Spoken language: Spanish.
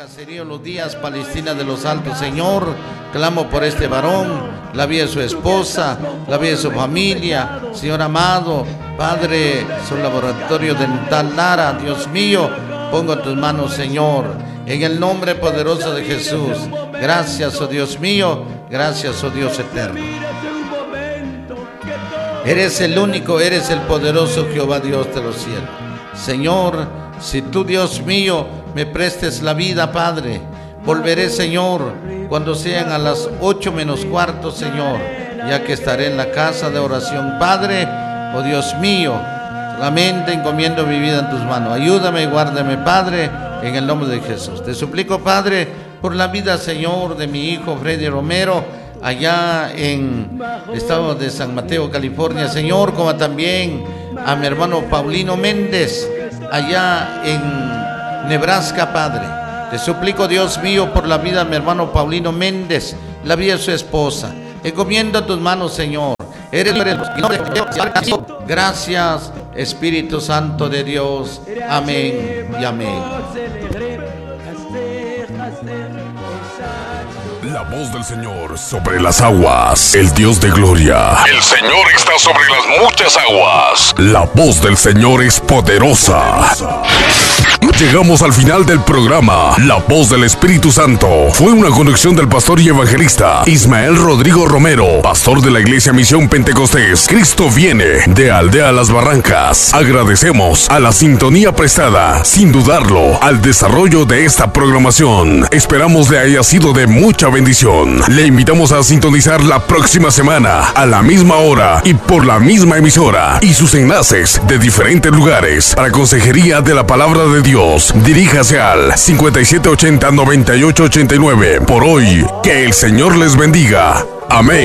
Caserío Los Díaz, Palestina de los Altos. Señor, clamo por este varón, la vida de su esposa, la vida de su familia. Señor amado, Padre, su laboratorio dental Nara, Dios mío, pongo en tus manos, Señor, en el nombre poderoso de Jesús. Gracias, oh Dios mío, gracias, oh Dios eterno. Eres el único, eres el poderoso Jehová Dios de los cielos. Señor, si tú, Dios mío, me prestes la vida, Padre, volveré, Señor, cuando sean a las 8 menos cuarto, Señor, ya que estaré en la casa de oración. Padre, oh Dios mío, solamente encomiendo mi vida en tus manos. Ayúdame y guárdame, Padre, en el nombre de Jesús. Te suplico, Padre, por la vida, Señor, de mi hijo Freddy Romero, allá en el estado de San Mateo, California, Señor, como también a mi hermano Paulino Méndez, allá en Nebraska, Padre. Te suplico, Dios mío, por la vida de mi hermano Paulino Méndez, la vida de su esposa. Encomiendo a tus manos, Señor. Gracias, Espíritu Santo de Dios. Amén y amén. La voz del Señor sobre las aguas, el Dios de gloria. El Señor está sobre las muchas aguas. La voz del Señor es poderosa. Llegamos al final del programa. La voz del Espíritu Santo fue una conducción del pastor y evangelista Ismael Rodrigo Romero, pastor de la Iglesia Misión Pentecostés Cristo Viene, de Aldea Las Barrancas. Agradecemos a la sintonía prestada, sin dudarlo, al desarrollo de esta programación. Esperamos le haya sido de mucha bendición. Le invitamos a sintonizar la próxima semana, a la misma hora y por la misma emisora, y sus enlaces de diferentes lugares. Para consejería de la palabra de Dios, diríjase al 5780-9889. Por hoy, que el Señor les bendiga. Amén.